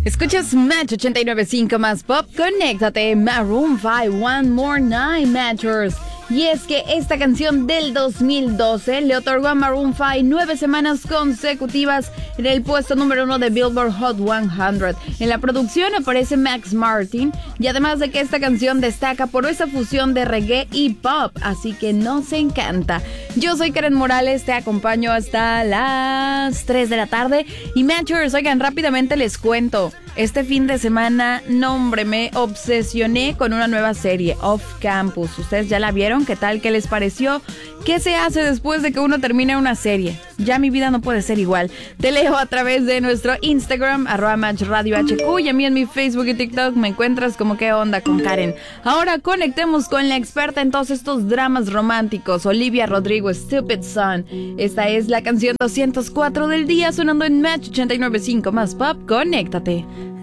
Escuchas Match 89.5 más pop. Conéctate, Maroon 5, One More Night, Matchers. Y es que esta canción del 2012 le otorgó a Maroon 5 9 semanas consecutivas en el puesto número 1 de Billboard Hot 100. En la producción aparece Max Martin, y además de que esta canción destaca por esa fusión de reggae y pop, así que nos encanta. Yo soy Karen Morales, te acompaño hasta las 3 de la tarde. Y Matchers, oigan, rápidamente les cuento. Este fin de semana, no hombre, me obsesioné con una nueva serie, Off Campus. ¿Ustedes ya la vieron? ¿Qué tal? ¿Qué les pareció? ¿Qué se hace después de que uno termina una serie? Ya mi vida no puede ser igual. Te leo a través de nuestro Instagram, @MatchRadioHQ, y a mí en mi Facebook y TikTok me encuentras como ¿Qué onda con Karen? Ahora conectemos con la experta en todos estos dramas románticos, Olivia Rodrigo, Stupid Son. Esta es la canción 204 del día, sonando en Match 89.5 más pop. Conéctate.